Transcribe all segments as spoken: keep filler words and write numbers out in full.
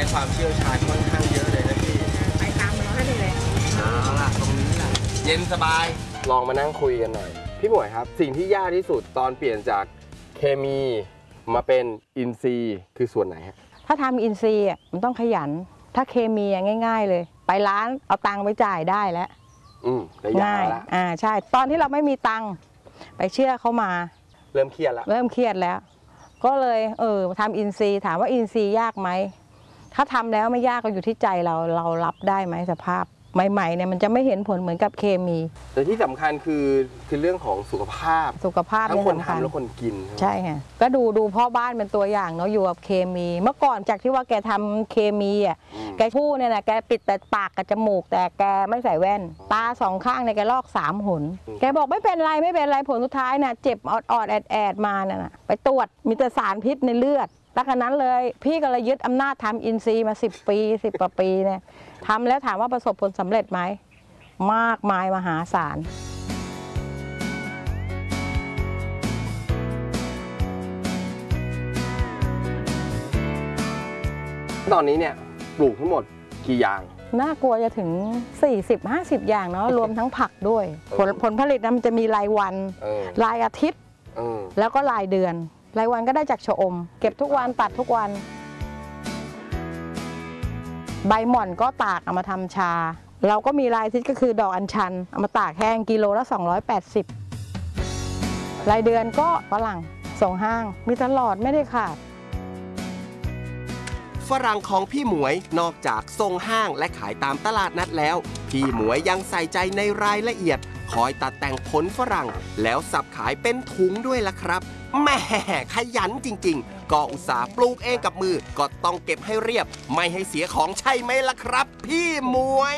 ช้ความเชี่ยวชาญค่อนข้างเยอะเลยนะพี่ไปตามเราให้ดูเลยเอาล่ะตรงนี้แหละเย็นสบายลองมานั่งคุยกันหน่อยพี่หมวยครับสิ่งที่ยากที่สุดตอนเปลี่ยนจากเคมีมาเป็นอินทรีย์คือส่วนไหนฮะถ้าทำอินทรีย์มันต้องขยันถ้าเคมีง่ายๆเลยไปร้านเอาตังค์ไปจ่ายได้แล้วอืมง่ายอ่าใช่ตอนที่เราไม่มีตังค์ไปเชื่อเขามาเริ่มเครียดแล้วเริ่มเครียดแล้วก็เลยเออทำอินทรีย์ถามว่าอินทรีย์ยากไหมถ้าทำแล้วไม่ยากก็อยู่ที่ใจเราเรารับได้ไหมสภาพใหม่ๆเนี่ยมันจะไม่เห็นผลเหมือนกับเคมีแต่ที่สำคัญคือคือเรื่องของสุขภาพสุขภาพทั้งคนทำและคนกินใช่ค่ะก็ดูดูพ่อบ้านเป็นตัวอย่างเนาะอยู่กับเคมีเมื่อก่อนจากที่ว่าแกทำเคมีอ่ะแกพูดเนี่ยนะแกปิดแต่ปากกับจมูกแต่แกไม่ใส่แว่นตาสองข้างเนี่ยแกลอกสามหนแกบอกไม่เป็นไรไม่เป็นไรผลสุดท้ายน่ะเจ็บออดออดแอดแอดมาน่ะไปตรวจมีแต่สารพิษในเลือดตั้งแต่นั้นเลยพี่ก็เลยยึดอำนาจทำอินทรีย์มาสิบปีสิบกว่าปีเนี่ยทำแล้วถามว่าประสบผลสำเร็จไหมมากมายมหาศาลตอนนี้เนี่ยปลูกทั้งหมดกี่อย่างน่ากลัวจะถึง สี่สิบห้าสิบ อย่างเนาะรวมทั้งผักด้วยผลผลผลิตมันจะมีรายวันรายอาทิตย์แล้วก็รายเดือนรายวันก็ได้จากชะอมเก็บทุกวันตัดทุกวันใบหม่อนก็ตากเอามาทำชาเราก็มีรายอาทิตย์ก็คือดอกอัญชันเอามาตากแห้งกิโลละสองร้อยแปดสิบรายเดือนก็ฝรั่งส่งห้างมีตลอดไม่ได้ขาดฝรั่งของพี่หมวยนอกจากส่งห้างและขายตามตลาดนัดแล้วพี่หมวยยังใส่ใจในรายละเอียดคอยตัดแต่งผลฝรั่งแล้วสับขายเป็นถุงด้วยล่ะครับแม่ขยันจริงๆก็อุตส่าห์ปลูกเองกับมือก็ต้องเก็บให้เรียบไม่ให้เสียของใช่ไหมล่ะครับพี่หมวย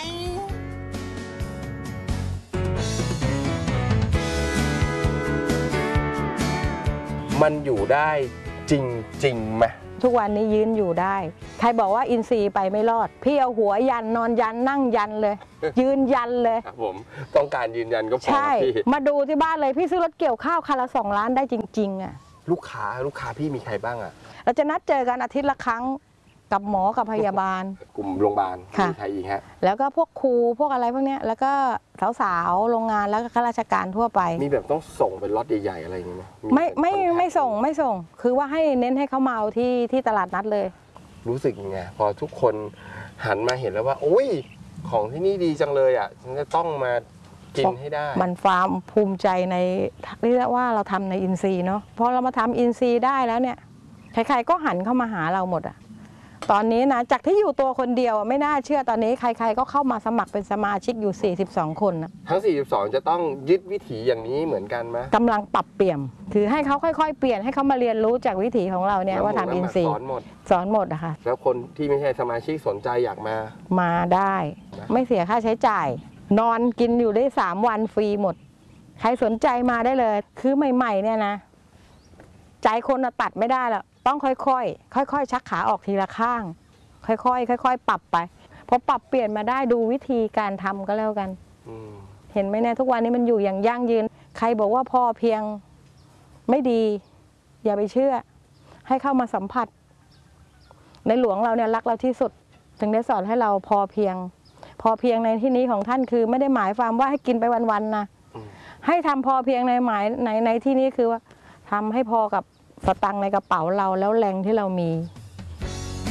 มันอยู่ได้จริงๆไหมทุกวันนี้ยืนอยู่ได้ใครบอกว่าอินทรีย์ไปไม่รอดพี่เอาหัวยันนอนยันนั่งยันเลยยืนยันเลยครับผมต้องการยืนยันก็พอใช่มาดูที่บ้านเลยพี่ซื้อรถเกี่ยวข้าวคันละสองล้านได้จริงๆอ่ะลูกค้าลูกค้าพี่มีใครบ้างอ่ะเราจะนัดเจอกันอาทิตย์ละครั้งกับหมอกับพยาบาลกลุ่มโรงพยาบาลมีใครอีกฮะแล้วก็พวกครูพวกอะไรพวกเนี้ยแล้วก็สาวๆโรงงานแล้วก็ข้าราชการทั่วไปมีแบบต้องส่งเป็นล็อตใหญ่ๆอะไรอย่างนี้ไหมไม่ไม่ไม่ส่งไม่ส่งคือว่าให้เน้นให้เขามาเอาที่ที่ตลาดนัดเลยรู้สึกยังไงพอทุกคนหันมาเห็นแล้วว่าโอ้ยของที่นี่ดีจังเลยอ่ะฉันจะต้องมากินให้ได้มันความภูมิใจในเรียกว่าเราทำในอินทรีย์เนาะพอเรามาทำอินทรีย์ได้แล้วเนี่ยใครๆก็หันเข้ามาหาเราหมดอ่ะตอนนี้นะจากที่อยู่ตัวคนเดียวไม่น่าเชื่อตอนนี้ใครๆก็เข้ามาสมัครเป็นสมาชิกอยู่สี่สิบสองคนนะทั้งสี่สิบสองจะต้องยึดวิถีอย่างนี้เหมือนกันไหมกำลังปรับเปลี่ยนคือให้เขาค่อยๆเปลี่ยนให้เขามาเรียนรู้จากวิถีของเราเนี่ยว่าทำอินทรีย์สอนหมดสอนหมดอะค่ะแล้วคนที่ไม่ใช่สมาชิกสนใจอยากมามาได้ไม่เสียค่าใช้จ่ายนอนกินอยู่ได้สามวันฟรีหมดใครสนใจมาได้เลยคือใหม่ๆเนี่ยนะใจคนตัดไม่ได้หรอกต้องค่อยๆค่อยๆชักขาออกทีละข้างค่อยๆค่อยๆปรับไปพอปรับเปลี่ยนมาได้ดูวิธีการทำก็แล้วกันเห็นไหมเนี่ยทุกวันนี้มันอยู่อย่างยั่งยืนใครบอกว่าพอเพียงไม่ดีอย่าไปเชื่อให้เข้ามาสัมผัสในหลวงเราเนี่ยรักเราที่สุดถึงได้สอนให้เราพอเพียงพอเพียงในที่นี้ของท่านคือไม่ได้หมายความว่าให้กินไปวันๆนะให้ทำพอเพียงในหมายในในที่นี้คือว่าทำให้พอกับสตังค์ในกระเป๋าเราแล้วแรงที่เรามี